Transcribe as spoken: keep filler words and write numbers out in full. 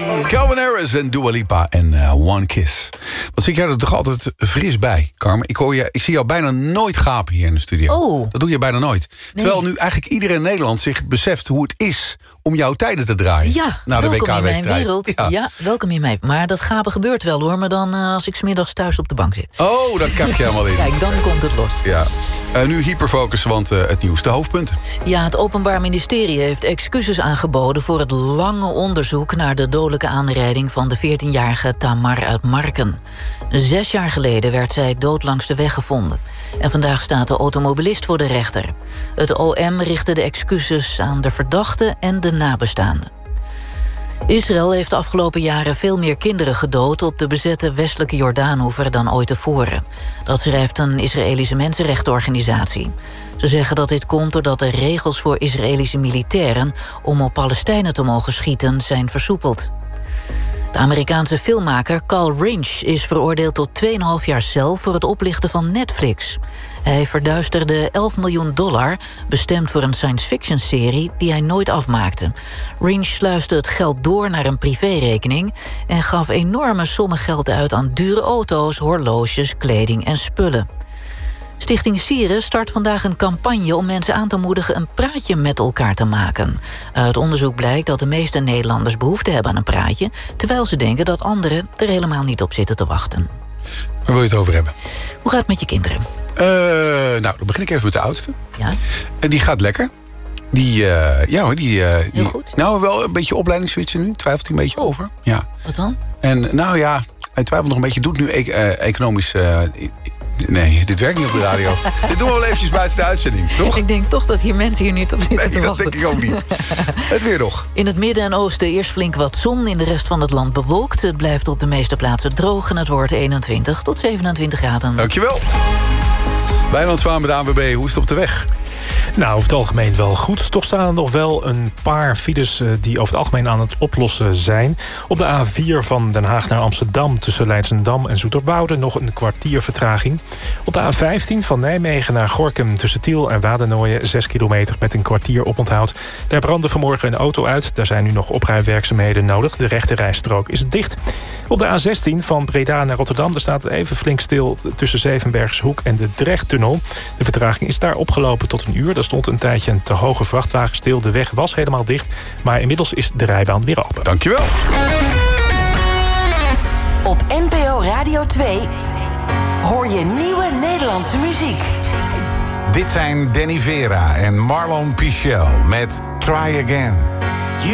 Calvin Harris en Dua Lipa en uh, One Kiss. Wat zit jij er toch altijd fris bij, Carmen? Ik, hoor je, ik zie jou bijna nooit gapen hier in de studio. Oh. Dat doe je bijna nooit. Nee. Terwijl nu eigenlijk iedereen in Nederland zich beseft hoe het is om jouw tijden te draaien. Ja, na de W welkom in mijn wereld. Ja. ja, welkom in mij. Maar dat gapen gebeurt wel hoor, maar dan uh, als ik 's middags thuis op de bank zit. Oh, dan kap je helemaal in. Kijk, dan komt het los. Ja. Uh, nu hyperfocus, want uh, het nieuws, de hoofdpunten. Ja, het Openbaar Ministerie heeft excuses aangeboden voor het lange onderzoek naar de dodelijke aanrijding van de veertienjarige Tamar uit Marken. Zes jaar geleden werd zij dood langs de weg gevonden. En vandaag staat de automobilist voor de rechter. Het O M richtte de excuses aan de verdachte en de nabestaanden. Israël heeft de afgelopen jaren veel meer kinderen gedood op de bezette westelijke Jordaanoever dan ooit tevoren. Dat schrijft een Israëlische mensenrechtenorganisatie. Ze zeggen dat dit komt doordat de regels voor Israëlische militairen om op Palestijnen te mogen schieten zijn versoepeld. De Amerikaanse filmmaker Carl Rinsch is veroordeeld tot twee komma vijf jaar cel voor het oplichten van Netflix. Hij verduisterde elf miljoen dollar, bestemd voor een science-fiction-serie die hij nooit afmaakte. Rinsch sluiste het geld door naar een privérekening en gaf enorme sommen geld uit aan dure auto's, horloges, kleding en spullen. Stichting Sieren start vandaag een campagne om mensen aan te moedigen een praatje met elkaar te maken. Uit onderzoek blijkt dat de meeste Nederlanders behoefte hebben aan een praatje, terwijl ze denken dat anderen er helemaal niet op zitten te wachten. Waar wil je het over hebben? Hoe gaat het met je kinderen? Uh, nou, dan begin ik even met de oudste. Ja? En die gaat lekker. Die, uh, ja hoor, die... Uh, Heel die, goed. Nou, wel een beetje opleidingsswitchen nu. Twijfelt hij een beetje oh. over. Ja. Wat dan? En nou ja, hij twijfelt nog een beetje. Doet nu e- uh, economisch... Uh, Nee, dit werkt niet op de radio. Dit doen we wel eventjes buiten de uitzending, toch? Ik denk toch dat hier mensen hier niet op zitten nee, te dat wachten. denk ik ook niet. Het weer nog. In het midden en oosten eerst flink wat zon, in de rest van het land bewolkt. Het blijft op de meeste plaatsen droog en het wordt eenentwintig tot zevenentwintig graden. Dankjewel. Wijnand Zwaan met de A N W B, hoe is het op de weg? Nou, over het algemeen wel goed. Toch staan er nog wel een paar files die over het algemeen aan het oplossen zijn. Op de A vier van Den Haag naar Amsterdam tussen Leidschendam en Zoeterwoude nog een kwartier vertraging. Op de A vijftien van Nijmegen naar Gorinchem tussen Tiel en Wadenoijen zes kilometer met een kwartier oponthoud. Daar brandde vanmorgen een auto uit. Daar zijn nu nog opruimwerkzaamheden nodig. De rechte rijstrook is dicht. Op de A zestien van Breda naar Rotterdam er staat even flink stil tussen Zevenbergshoek en de Drechttunnel. De vertraging is daar opgelopen tot een uur. Er stond een tijdje een te hoge vrachtwagen stil. De weg was helemaal dicht, maar inmiddels is de rijbaan weer open. Dankjewel. Op N P O Radio twee hoor je nieuwe Nederlandse muziek. Dit zijn Danny Vera en Marlon Pichel met Try Again.